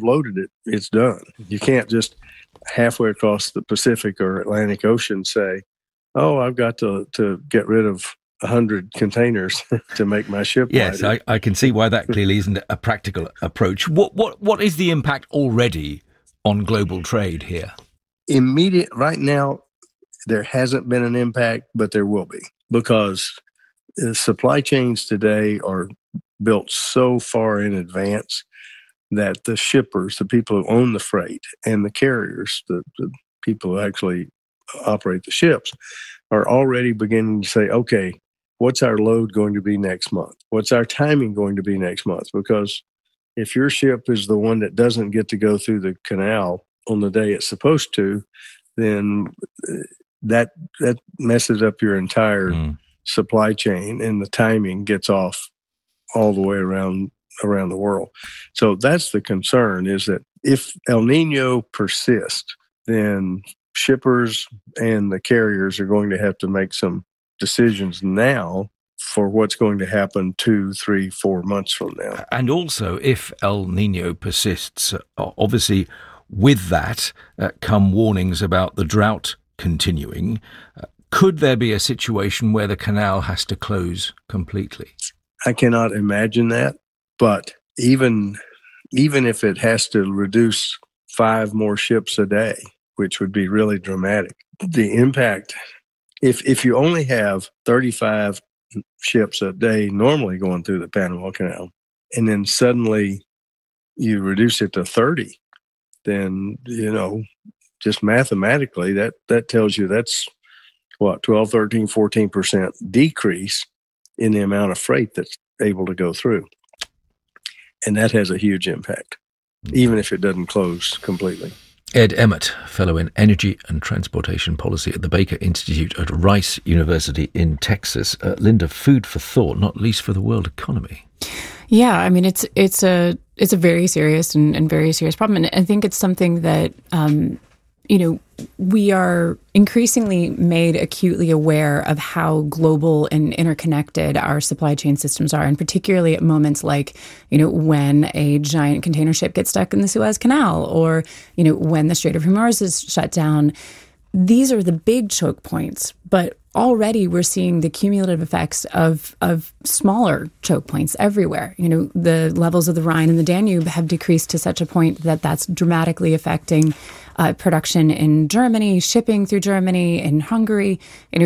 loaded it, it's done. You can't just halfway across the Pacific or Atlantic Ocean say, oh, I've got to get rid of 100 containers to make my ship Yes, I can see why that clearly isn't a practical approach. What is the impact already on global trade here? Right now, there hasn't been an impact, but there will be, because the supply chains today are built so far in advance that the shippers, the people who own the freight, and the carriers, the people who actually operate the ships, are already beginning to say, okay, what's our load going to be next month? What's our timing going to be next month? Because if your ship is the one that doesn't get to go through the canal on the day it's supposed to, then that messes up your entire supply chain, and the timing gets off all the way around the world. So that's the concern, is that if El Nino persists, then shippers and the carriers are going to have to make some decisions now for what's going to happen 2, 3, 4 months from now. And also, if El Nino persists, obviously with that come warnings about the drought continuing. Could there be a situation where the canal has to close completely? I cannot imagine that, but even if it has to reduce 5 more ships a day, which would be really dramatic, the impact, if you only have 35 ships a day normally going through the Panama Canal, and then suddenly you reduce it to 30, then, just mathematically, that tells you that's, 12, 13, 14% decrease in the amount of freight that's able to go through. And that has a huge impact, even if it doesn't close completely. Ed Emmett, Fellow in Energy and Transportation Policy at the Baker Institute at Rice University in Texas. Linda, food for thought, not least for the world economy. Yeah, I mean, it's a very serious and very serious problem. And I think it's something that, we are increasingly made acutely aware of how global and interconnected our supply chain systems are, and particularly at moments like, when a giant container ship gets stuck in the Suez Canal, or, when the Strait of Hormuz is shut down. These are the big choke points, but already we're seeing the cumulative effects of smaller choke points everywhere. The levels of the Rhine and the Danube have decreased to such a point that that's dramatically affecting production in Germany, shipping through Germany, in Hungary.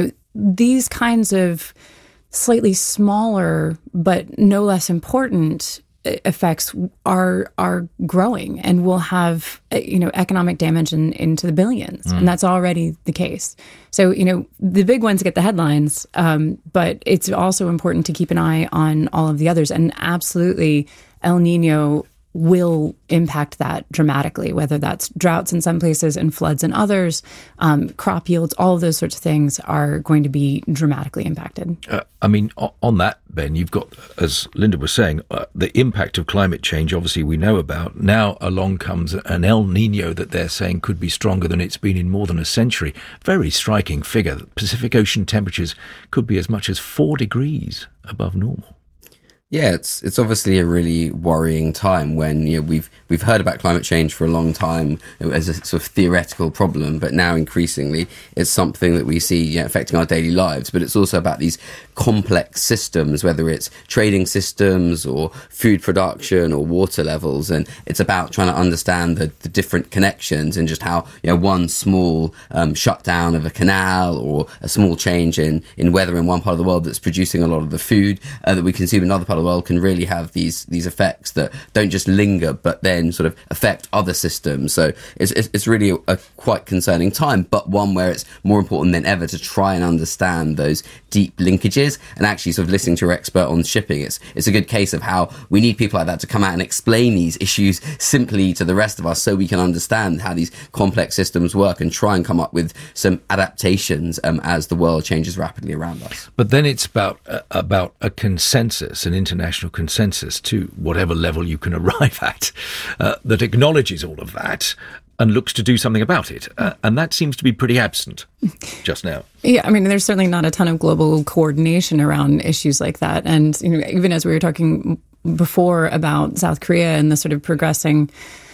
These kinds of slightly smaller but no less important effects are growing and will have economic damage into the billions, and that's already the case. So the big ones get the headlines, but it's also important to keep an eye on all of the others. And absolutely, El Nino will impact that dramatically, whether that's droughts in some places and floods in others, crop yields, all of those sorts of things are going to be dramatically impacted. On that, Ben, you've got, as Linda was saying, the impact of climate change, obviously we know about. Now along comes an El Nino that they're saying could be stronger than it's been in more than a century. Very striking figure. Pacific Ocean temperatures could be as much as 4 degrees above normal. Yeah, it's obviously a really worrying time when we've heard about climate change for a long time as a sort of theoretical problem, but now increasingly it's something that we see affecting our daily lives. But it's also about these complex systems, whether it's trading systems or food production or water levels, and it's about trying to understand the different connections and just how one small shutdown of a canal or a small change in weather in one part of the world that's producing a lot of the food that we consume in another part of the world can really have these effects that don't just linger but then sort of affect other systems. So it's really a quite concerning time, but one where it's more important than ever to try and understand those deep linkages. And actually sort of listening to your expert on shipping, it's a good case of how we need people like that to come out and explain these issues simply to the rest of us so we can understand how these complex systems work and try and come up with some adaptations as the world changes rapidly around us. But then it's about a consensus, an international consensus to whatever level you can arrive at that acknowledges all of that and looks to do something about it. And that seems to be pretty absent just now. Yeah, I mean, there's certainly not a ton of global coordination around issues like that. And even as we were talking before about South Korea and the sort of progressing